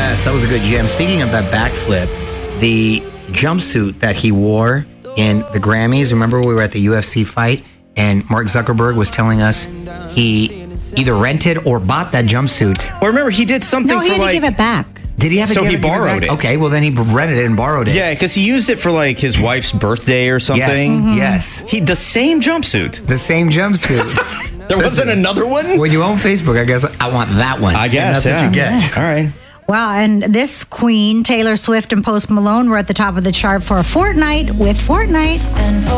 Yes, that was a good gem. Speaking of that backflip, the jumpsuit that he wore in the Grammys, remember we were at the UFC fight and Mark Zuckerberg was telling us he either rented or bought that jumpsuit. Or remember, he did something No, he had to give it back. Did he have to So give he it back? borrowed it. Okay, well then he rented it and borrowed it. Yeah, because he used it for like his wife's birthday or something. Yes, yes. The same jumpsuit. The same jumpsuit. There wasn't another one? When you own Facebook, I guess I want that one. I guess, and that's what you get. All right. Wow, and this queen, Taylor Swift and Post Malone, were at the top of the chart for a fortnight with Fortnite.